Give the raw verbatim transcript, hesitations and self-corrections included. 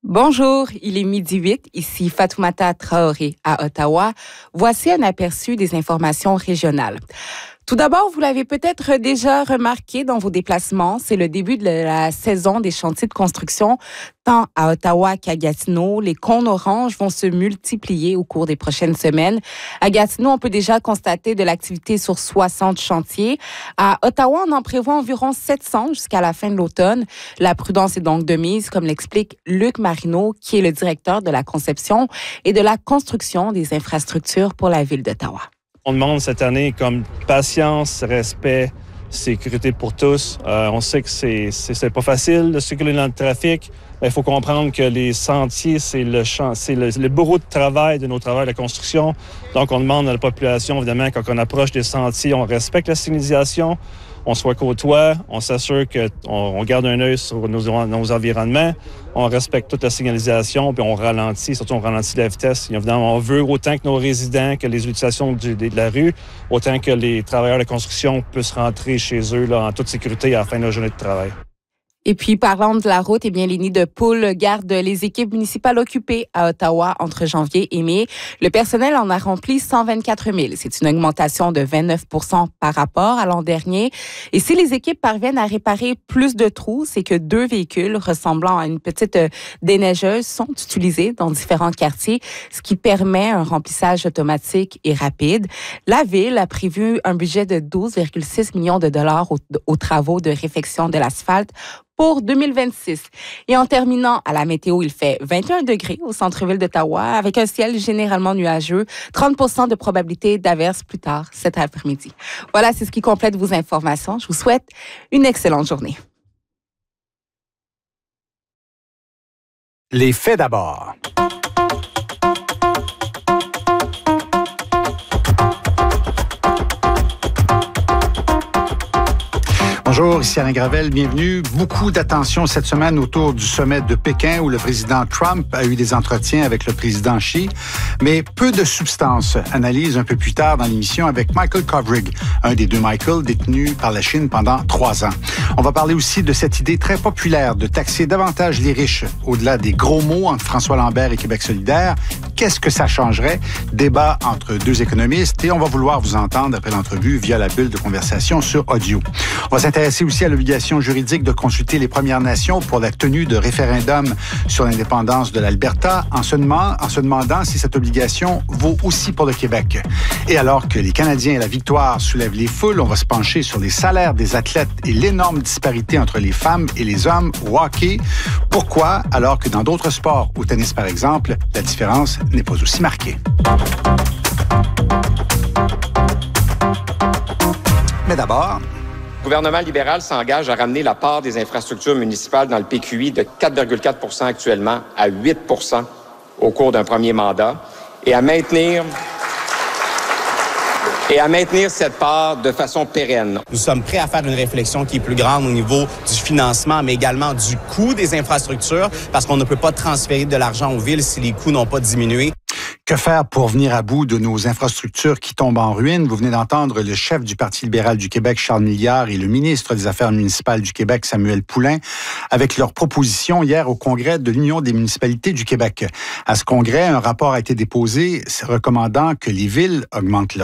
Bonjour, il est midi huit, ici Fatoumata Traoré à Ottawa. Voici un aperçu des informations régionales. Tout d'abord, vous l'avez peut-être déjà remarqué dans vos déplacements, c'est le début de la saison des chantiers de construction, tant à Ottawa qu'à Gatineau. Les cônes oranges vont se multiplier au cours des prochaines semaines. À Gatineau, on peut déjà constater de l'activité sur soixante chantiers. À Ottawa, on en prévoit environ sept cents jusqu'à la fin de l'automne. La prudence est donc de mise, comme l'explique Luc Marino, qui est le directeur de la conception et de la construction des infrastructures pour la ville d'Ottawa. On demande cette année comme patience, respect, sécurité pour tous. Euh, on sait que c'est, c'est, c'est pas facile de circuler dans le trafic. Il faut comprendre que les sentiers, c'est le champ, c'est le, le bourreau de travail de nos travailleurs de construction. Donc, on demande à la population, évidemment, quand on approche des sentiers, on respecte la signalisation, on soit côtoie, on s'assure qu'on on garde un œil sur nos, nos environnements, on respecte toute la signalisation, puis on ralentit, surtout on ralentit la vitesse. Et évidemment, on veut autant que nos résidents, que les utilisations du, de la rue, autant que les travailleurs de construction puissent rentrer chez eux là, en toute sécurité à la fin de leur journée de travail. Et puis, parlant de la route, eh bien, les nids de poules gardent les équipes municipales occupées à Ottawa entre janvier et mai. Le personnel en a rempli cent vingt-quatre mille. C'est une augmentation de vingt-neuf pour cent par rapport à l'an dernier. Et si les équipes parviennent à réparer plus de trous, c'est que deux véhicules ressemblant à une petite déneigeuse sont utilisés dans différents quartiers, ce qui permet un remplissage automatique et rapide. La Ville a prévu un budget de douze virgule six millions de dollars aux, aux travaux de réfection de l'asphalte pour deux mille vingt-six. Et en terminant, à la météo, il fait vingt et un degrés au centre-ville d'Ottawa avec un ciel généralement nuageux, trente pour cent de probabilité d'averse plus tard cet après-midi. Voilà, c'est ce qui complète vos informations. Je vous souhaite une excellente journée. Les faits d'abord. Bonjour, ici Alain Gravel, bienvenue. Beaucoup d'attention cette semaine autour du sommet de Pékin où le président Trump a eu des entretiens avec le président Xi, mais peu de substance. Analyse un peu plus tard dans l'émission avec Michael Kovrig, un des deux Michael détenus par la Chine pendant trois ans. On va parler aussi de cette idée très populaire de taxer davantage les riches, au-delà des gros mots entre François Lambert et Québec solidaire. Qu'est-ce que ça changerait? Débat entre deux économistes et on va vouloir vous entendre après l'entrevue via la bulle de conversation sur audio. On va s'intéresser aussi à l'obligation juridique de consulter les Premières Nations pour la tenue de référendum sur l'indépendance de l'Alberta en se, demandant, en se demandant si cette obligation vaut aussi pour le Québec. Et alors que les Canadiens et la victoire soulèvent les foules, on va se pencher sur les salaires des athlètes et l'énorme disparité entre les femmes et les hommes au hockey. Pourquoi, alors que dans d'autres sports, au tennis par exemple, la différence n'est pas aussi marquée? Mais d'abord, le gouvernement libéral s'engage à ramener la part des infrastructures municipales dans le P Q I de quatre virgule quatre pour cent actuellement à huit pour cent au cours d'un premier mandat et à maintenir et à maintenir cette part de façon pérenne. Nous sommes prêts à faire une réflexion qui est plus grande au niveau du financement, mais également du coût des infrastructures, parce qu'on ne peut pas transférer de l'argent aux villes si les coûts n'ont pas diminué. Que faire pour venir à bout de nos infrastructures qui tombent en ruine? Vous venez d'entendre le chef du Parti libéral du Québec, Charles Milliard, et le ministre des Affaires municipales du Québec, Samuel Poulin, avec leurs propositions hier au Congrès de l'Union des municipalités du Québec. À ce congrès, un rapport a été déposé recommandant que les villes augmentent leur